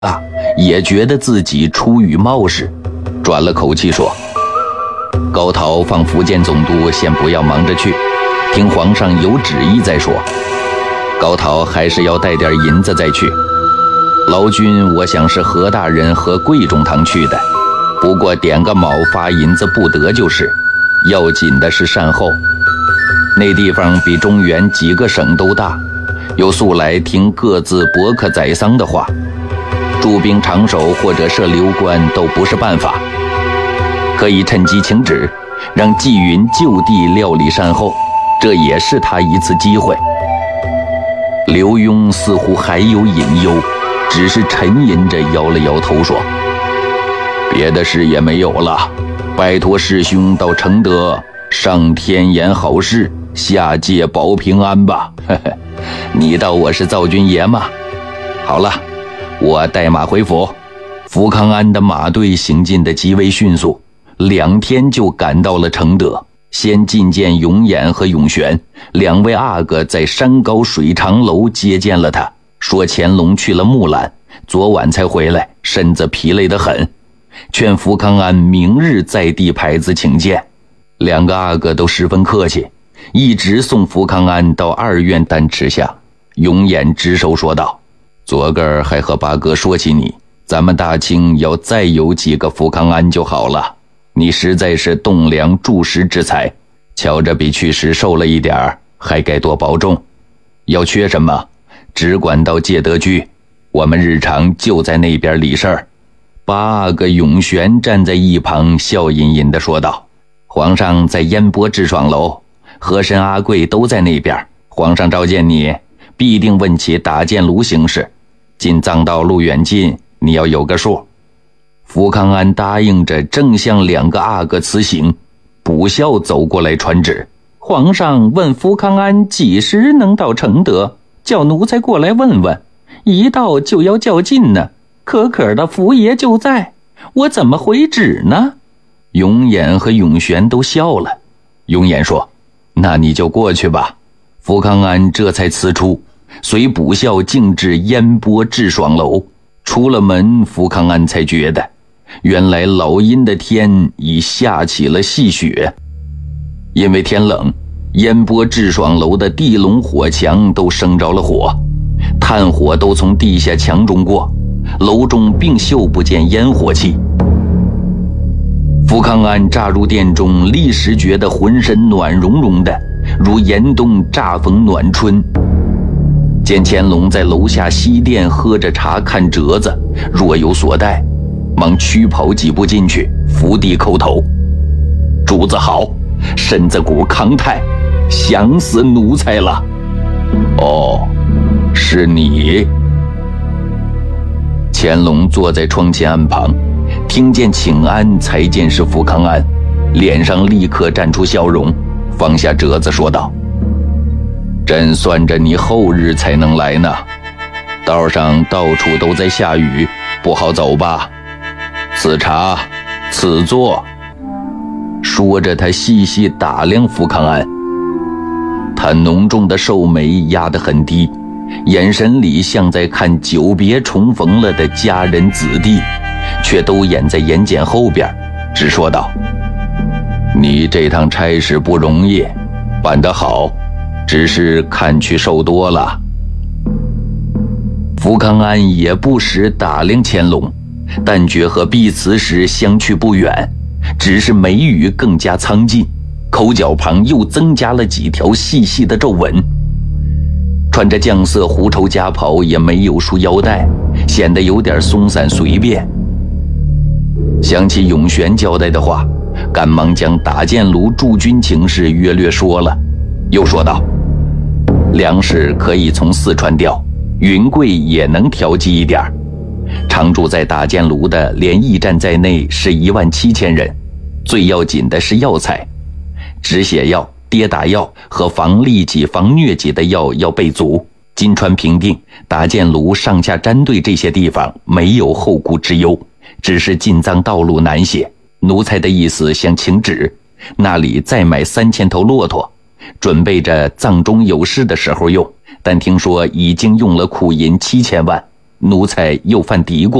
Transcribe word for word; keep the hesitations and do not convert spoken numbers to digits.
啊，也觉得自己出于冒失，转了口气说：“高陶放福建总督先不要忙着去，听皇上有旨意再说。高陶还是要带点银子再去。劳军我想是何大人和贵中堂去的，不过点个卯发银子不得就是，要紧的是善后。那地方比中原几个省都大，有素来听各自伯克宰桑的话，驻兵长守或者设流官都不是办法，可以趁机请旨，让纪云就地料理善后，这也是他一次机会。”刘墉似乎还有隐忧，只是沉吟着摇了摇头说：“别的事也没有了，拜托师兄到承德上天言好事，下界保平安吧。呵呵，你道我是造军爷吗？好了，我带马回府。”福康安的马队行进得极为迅速，两天就赶到了承德。先觐见永琰和永璇两位阿哥，在山高水长楼接见了他，说乾隆去了木兰，昨晚才回来，身子疲累得很，劝福康安明日在地牌子请见。两个阿哥都十分客气，一直送福康安到二院丹池下。永琰执手说道：“昨个儿还和八哥说起你，咱们大清要再有几个福康安就好了。你实在是栋梁柱石之才，瞧着比去时瘦了一点儿，还该多保重。要缺什么，只管到介德居，我们日常就在那边理事儿。”八阿哥永璇站在一旁，笑吟吟地说道：“皇上在烟波致爽楼，和珅阿贵都在那边，皇上召见你，必定问起打箭炉形势。进藏道路远近，你要有个数。”福康安答应着，正向两个阿哥辞行，卜孝走过来传旨：“皇上问福康安几时能到承德，叫奴才过来问问，一到就要较劲呢。可可的福爷就在，我怎么回旨呢？”永琰和永璇都笑了。永琰说：“那你就过去吧。”福康安这才辞出，随卜孝径至烟波致爽楼。出了门，福康安才觉得原来老阴的天已下起了细雪。因为天冷，烟波致爽楼的地笼火墙都生着了火，炭火都从地下墙中过，楼中并嗅不见烟火气。福康安乍入殿中，立时觉得浑身暖融融的，如严冬乍逢暖春。见乾隆在楼下西殿喝着茶看折子，若有所待，忙驱跑几步进去，伏地叩头：“主子好，身子骨康泰，想死奴才了。”“哦，是你。”乾隆坐在窗前案旁，听见请安，才见是福康安，脸上立刻绽出笑容，放下折子说道：“朕算着你后日才能来呢，道上到处都在下雨，不好走吧？此茶，此坐。”说着，他细细打量福康安，他浓重的瘦眉压得很低，眼神里像在看久别重逢了的家人子弟，却都掩在眼睑后边，只说道：“你这趟差事不容易，办得好，只是看去瘦多了。”福康安也不时打量乾隆，但觉和避辞时相去不远，只是眉宇更加苍劲，口角旁又增加了几条细细的皱纹。穿着绛色狐绸夹袍，也没有束腰带，显得有点松散随便。想起永璇交代的话，赶忙将打箭炉驻军情事约略说了，又说道：“粮食可以从四川调，云贵也能调剂一点。常住在打箭炉的，连驿站在内是一万七千人。最要紧的是药材，止血药、跌打药和防痢疾、防疟疾的药要备足。金川平定、打箭炉上下战队这些地方没有后顾之忧，只是进藏道路难些。奴才的意思想请旨，那里再买三千头骆驼，准备着藏中有事的时候用，但听说已经用了库银七千万， 奴才又犯嘀咕。